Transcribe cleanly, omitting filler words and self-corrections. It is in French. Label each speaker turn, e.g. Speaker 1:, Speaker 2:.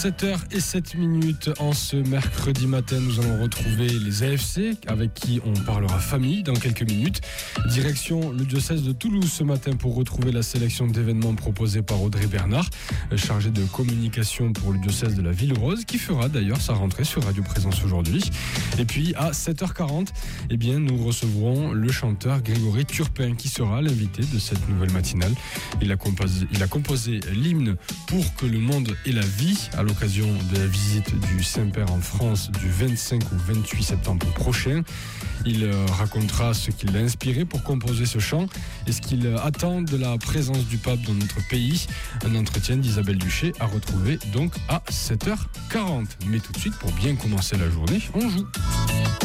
Speaker 1: 7h07 en ce mercredi matin, nous allons retrouver les AFC avec qui on parlera famille dans quelques minutes. Direction le diocèse de Toulouse ce matin pour retrouver la sélection d'événements proposée par Audrey Bernard, chargée de communication pour le diocèse de la Ville Rose, qui fera d'ailleurs sa rentrée sur Radio Présence aujourd'hui. Et puis à 7h40, nous recevrons le chanteur Grégory Turpin qui sera l'invité de cette nouvelle matinale. Il a composé l'hymne Pour que le monde ait la vie à l'occasion de la visite du Saint-Père en France du 25 au 28 septembre prochain. Il racontera ce qui l'a inspiré pour composer ce chant et ce qu'il attend de la présence du pape dans notre pays. Un entretien d'Isabelle Duché à retrouver donc à 7h40. Mais tout de suite, pour bien commencer la journée, on joue.